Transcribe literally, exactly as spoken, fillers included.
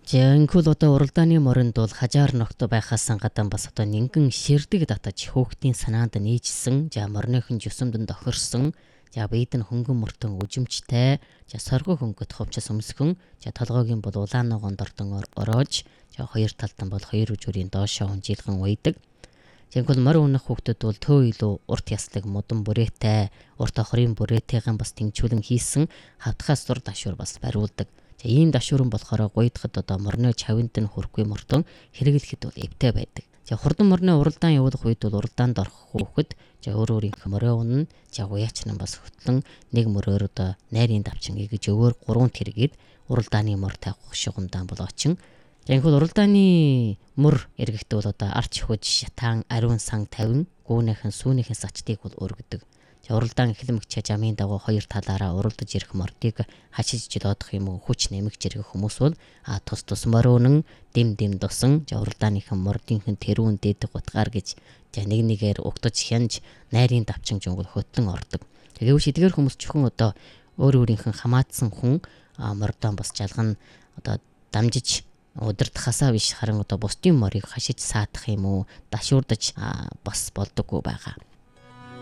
За инхүүл одоо уралдааны моринд бол хажаар ногт байхаас гадаа бас одоо нингэн ширдэг татаж хөөхтийн санаанд нийжсэн. За морныхын жусамданд охирсон. За бийд нь хөнгөн мөртөн үжимчтэй. За сорго хөнгөт ховчос өмсгөн. За толгойн бол улаан ногоон дордон ороож. За хоёр талдан бол хоёр үжүүрийн доошоо хунжилган уйдаг. Тэгвэл морь унах хүүхдэд бол төө илүү урт яслаг модон бүрээтэй, урт охрын бүрээтэйгэн бас тэнцвүүлэн хийсэн хавтгаас зур дашуур бас бариулдаг. За ийм дашуурн болохоор гуйдахад одоо морны чавинд нь хүрхгүй мордон хэрэглэхэд бол эвтэй байдаг. За хурдан морны уралдаан явуулах үед бол уралдаанд орох хүүхэд за өөр өөрийнх морой унна. За гуяач нь бас хөтлөн нэг мөрөөр одоо найрын давчин игэж өвөр гурван тэргээд уралдааны мор тавих шугамдаан бол очин. Тэгвэл уралдааны мөр эргэхдээ бол одоо арч хөж шатаан ариун сан тавин гүүнийхэн сүүнийхэн сачдыг бол өргөдөг. Уралдаан эхлэмэгч жамын дагуу хоёр талаараа уралдаж ирэх мордыг хашиж жолоодох юм уу хүч нэмэгч ирэх хүмүүс бол а тус тус морөөнөн дэм дэм досон уралдааныхан мордынхэн тэрүүн дээдэг утгаар гэж нэг нэгээр угтаж хянж найрын давчин жунгал хөтлөн ордог. Тэгвэл эдгээр хүмүүс чухан одоо өөр өөрийнхэн хамаатсан хүн мордон бас жалган одоо дамжиж удирдахасаа биш харин одоо бусдын морийг хашиж саадах юм уу дашуурдаж бас болдоггүй байгаа.